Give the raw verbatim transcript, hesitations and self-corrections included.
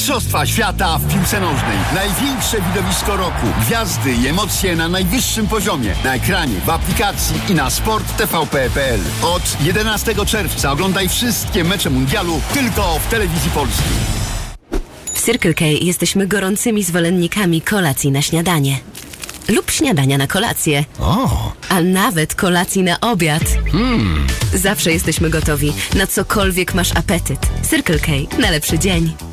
Mistrzostwa świata w piłce nożnej. Największe widowisko roku. Gwiazdy i emocje na najwyższym poziomie. Na ekranie, w aplikacji i na sport t v p kropka p l. Od jedenastego czerwca oglądaj wszystkie mecze mundialu tylko w telewizji polskiej. W Circle K jesteśmy gorącymi zwolennikami kolacji na śniadanie. Lub śniadania na kolację. O. A nawet kolacji na obiad. Mm. Zawsze jesteśmy gotowi, na cokolwiek masz apetyt. Circle K na lepszy dzień.